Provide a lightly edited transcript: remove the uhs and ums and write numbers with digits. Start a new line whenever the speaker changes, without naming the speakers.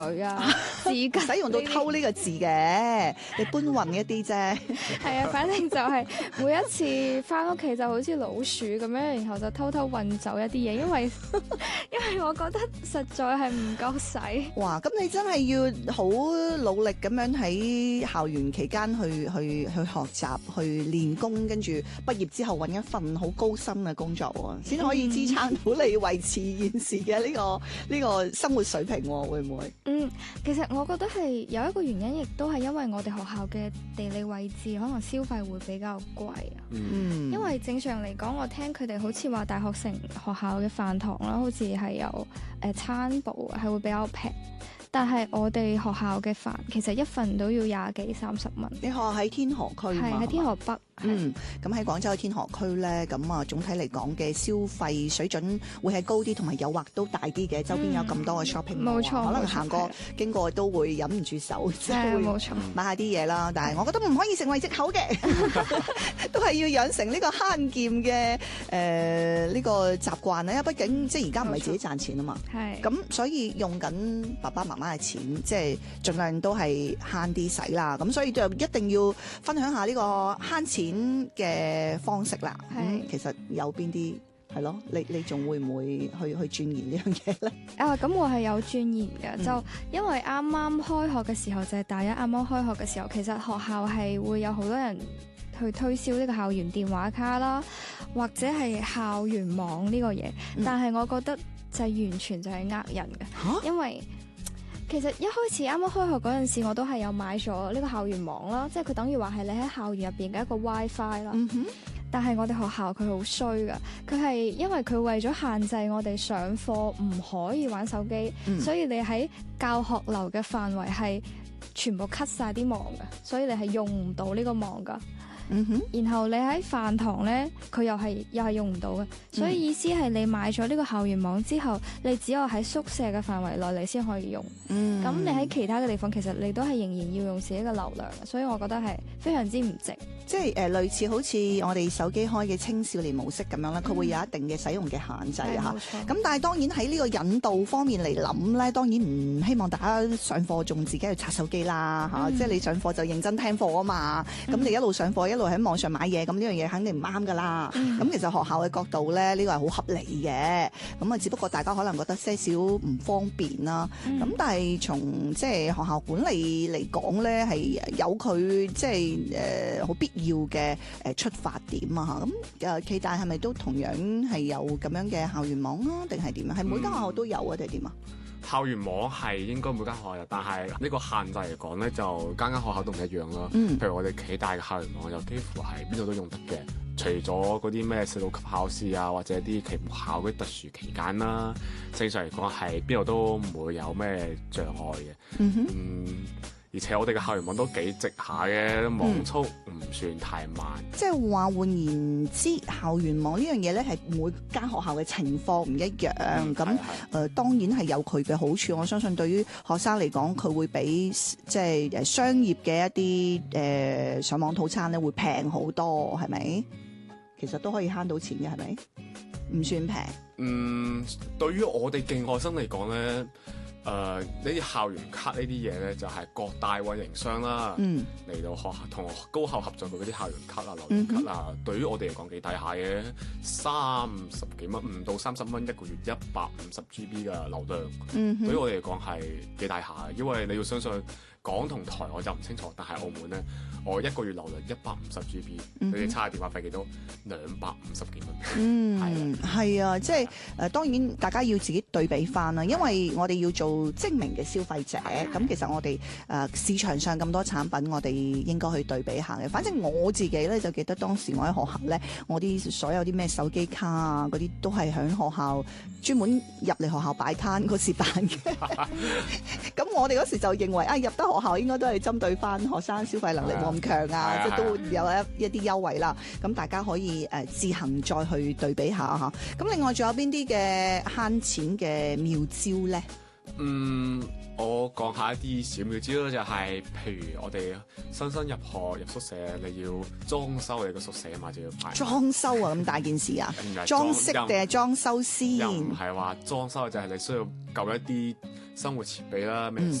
啊、紙巾，
使用到偷呢個字嘅，你搬運一啲啫。
係啊，反正就係每一次翻屋企就好似老鼠咁樣，然後就偷偷運走一啲嘢，因為我覺得實在係唔夠使。
哇！咁你真係要好努力咁樣喺校園期間去學習、去練功，跟住畢業之後揾一份好高薪嘅工作喎，先可以支撐到你維持現時嘅呢個生活水平喎，會唔會？
其實我覺得係有一個原因，亦都係因為我哋學校嘅地理位置，可能消費會比較貴啊。因為正常嚟講，我聽佢哋好似話大學城學校嘅飯堂啦，好似係有餐部係會比較平。但係我哋學校嘅飯其實一份都要20幾30蚊。
你學校喺天河區嘛？
係喺天河北。
咁喺廣州嘅天河區咧，咁啊總體嚟講嘅消費水準會係高啲，同埋誘惑都大啲嘅。周邊有咁多嘅 shopping mall，
冇錯，
可能行過經過都會忍唔住手，即係會買下啲嘢啦。但係我覺得唔可以成為藉口嘅，都係要養成呢個慳儉嘅呢個習慣咧。因為畢竟即係而家唔係自己賺錢啊嘛，咁所以用緊爸爸媽媽嘅錢，即係盡量都係慳啲使啦。咁所以就一定要分享下呢個慳錢嘅方式啦。其實有邊啲係咯？你仲會唔會去鑽研呢樣嘢咧？
咁我係有鑽研嘅，就因為啱啱開學嘅時候，就係大一啱啱開學嘅時候，其實學校係會有好多人去推銷呢個校園電話卡啦，或者係校園網呢個嘢。但係我覺得就係完全就係呃人嘅，因為其實一開始啱啱開學嗰陣時，我都係有買咗呢個校園網啦，即係佢等於話係你喺校園入邊嘅一個 WiFi 啦。但係我哋學校佢好衰噶，佢係因為佢為咗限制我哋上課唔可以玩手機，所以你喺教學樓嘅範圍係全部 cut 晒啲網噶，所以你係用唔到呢個網噶。然後你喺飯堂咧，佢又係用唔到嘅，所以意思係你買咗呢個校園網之後，你只有喺宿舍嘅範圍內你先可以用。咁你喺其他嘅地方，其實你都係仍然要用自己嘅流量嘅，所以我覺得係非常之唔值。
即係類似好似我哋手機開嘅青少年模式咁樣啦，佢會有一定嘅使用嘅限制嚇。咁但係當然喺呢個引導方面嚟諗咧，當然唔希望大家上課仲自己去刷手機啦嚇。即係你上課就認真聽課啊嘛。咁你一路上課一路喺網上買嘢，咁呢樣嘢肯定唔啱噶啦。咁其實學校嘅角度咧，呢個係好合理嘅。咁啊，只不過大家可能覺得些少唔方便啦。咁但係從即係學校管理嚟講咧，係有佢即係好必要嘅出發點啊嚇。咁暨大係咪都同樣係有咁樣嘅校園網啊？定係點啊？係每間學校都有啊？定係點啊？
校園網係應該每間學校有，但係呢個限制嚟講咧，就間間學校都唔一樣啦。譬如我哋暨大嘅校園網就幾乎係邊度都用得嘅，除咗嗰啲咩4六級考試啊，或者啲期末考嗰啲特殊期間啦，正常嚟講係邊度都唔會有咩障礙嘅。而且我哋嘅校園網都幾直下嘅，網速唔算太慢。
即係話換言之，校園網呢樣嘢咧係每間學校嘅情況唔一樣。咁當然係有佢嘅好處。我相信對於學生嚟講，佢會比即係商業嘅一啲上網套餐咧會平好多，係咪？其實都可以慳到錢嘅，係咪？唔算平。
對於我哋競愛生嚟講咧。呢啲校園卡呢啲嘢咧，就係各大運營商啦，嚟到學校同高校合作嘅嗰啲校園卡啊、留言卡啊，對於我哋嚟講幾抵下嘅，30幾蚊，5到30蚊一個月，150 GB 嘅流量，對於我哋嚟講係幾抵下嘅，因為你要相信港同台我就唔清楚，但係澳門咧，我一個月流量150 GB，你哋差下電話費幾多？250幾蚊。
係啊，即係當然大家要自己對比翻啦，因為我哋要做精明嘅消費者，咁其實我哋市場上咁多產品，我哋應該去對比下嘅。反正我自己咧就記得當時我喺學校咧，我啲所有啲咩手機卡啊嗰啲都係喺學校專門入嚟學校擺攤嗰時辦嘅。咁我哋嗰時就認為入得學校應該都係針對翻學生消費能力冇咁強啊，即係都會有一啲優惠啦。咁大家可以自行再去對比下嚇。咁另外仲有邊啲嘅慳錢嘅妙招咧？
我講下一啲小妙招啦，就係譬如我哋新生入學入宿舍，你要裝修你個宿舍嘛，就要排
裝修啊，咁大件事啊？裝飾定係裝修先？
又唔係話裝修，就係你需要舊一啲生活設備啦，咩